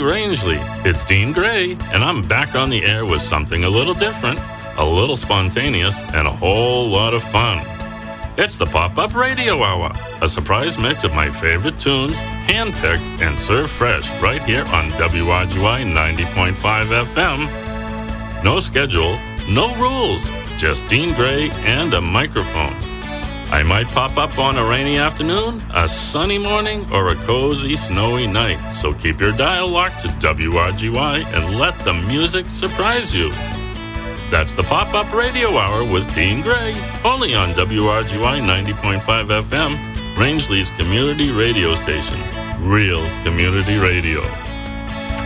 Rangeley. It's Dean Gray, and I'm back on the air with something a little different, a little spontaneous, and a whole lot of fun. It's the Pop-Up Radio Hour, a surprise mix of my favorite tunes, handpicked and served fresh right here on WRGY 90.5 FM. No schedule, no rules, just Dean Gray and a microphone. I might pop up on a rainy afternoon, a sunny morning, or a cozy, snowy night. So keep your dial locked to WRGY and let the music surprise you. That's the Pop-Up Radio Hour with Dean Gray, only on WRGY 90.5 FM, Rangeley's community radio station. Real community radio.